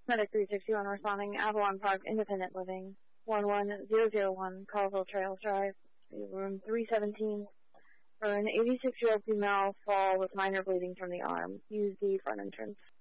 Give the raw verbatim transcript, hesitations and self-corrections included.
Medic three sixty-one responding, Avalon Park, Independent Living, one one zero zero one, Colville Trails Drive, room three seventeen, for an eighty-six-year-old female fall with minor bleeding from the arm. Use the front entrance.